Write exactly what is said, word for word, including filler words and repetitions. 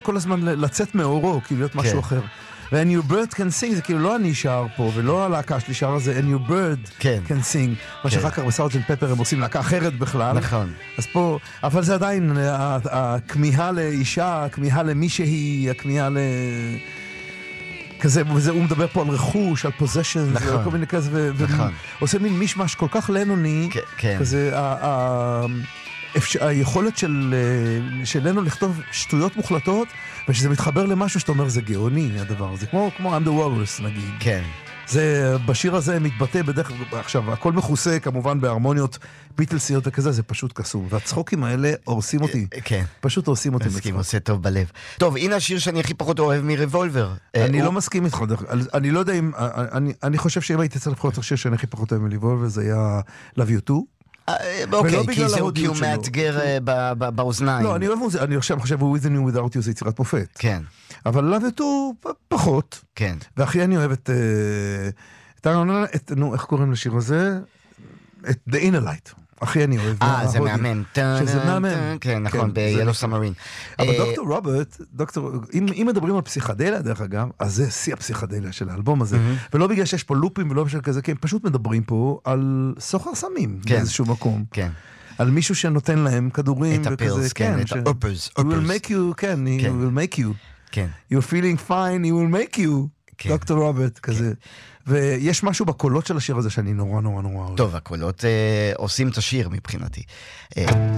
כל הזמן לצאת מאורו, כאילו להיות משהו אחר. ו-And your bird can sing, זה כאילו לא אני שר פה, ולא הלהקה שלי שר הזה, And your bird can sing. מה שאחר כך בסארג'נט פפר הם עושים להקה אחרת בכלל. נכון. אז פה, אבל זה עדיין, הכמיהה לאישה, הכמיהה למי שהיא, הכמיהה ל... כזה, וזה, הוא מדבר פה על רכוש, על פוזיישן, נכון. כל מיני כזה, נכון. ועושה מין מישמש כל כך לנוני, כן. כזה, היכולת של, של לנו לכתוב שטויות מוחלטות, ושזה מתחבר למשהו שאתה אומר, זה גאוני, הדבר הזה, כמו, כמו I'm the Walrus, נגיד. כן. זה, בשיר הזה מתבטא בדרך, עכשיו, הכל מכוסה, כמובן, בהרמוניות ביטלסיות וכזה, זה פשוט קסום. והצחוקים האלה הורסים אותי. כן. פשוט הורסים אותי. מסכים, עושה טוב בלב. טוב, הנה השיר שאני הכי פחות אוהב מריבולבר. אני לא מסכים איתך, אני לא יודע אם, אני חושב שאם הייתי צריך לבחור את השיר שאני הכי פחות אוהב מריבולבר, זה היה Love You Too. אוקיי, כי הוא מאתגר באוזניים. לא, אני אוהב את זה, אני חושב, With and You Without You זה יצירת מופת. כן. אבל Love You Too פחות. כן. והכי אני אוהב את, נו, איך קוראים לשיר הזה? את The Inner Light. הכי אני אוהב. אה, זה מאמן. שזה מאמן. כן, נכון, ב-Yellow Submarine. אבל דוקטור רוברט, דוקטור, אם מדברים על פסיכדליה, דרך אגב, אז זה שיא הפסיכדליה של האלבום הזה. ולא בגלל שיש פה לופים ולא בשביל כזה, כי הם פשוט מדברים פה על סוחר סמים באיזשהו מקום. כן. על מישהו שנותן להם כדורים. את הפילס, כן, את האופרס. He will make you, כן, he will make you. כן. You're feeling fine, he will make you. דוקטור רוברט, כזה. ויש משהו בקולות של השיר הזה שאני נורא נורא נורא אוהב. טוב, הקולות עושים את השיר מבחינתי.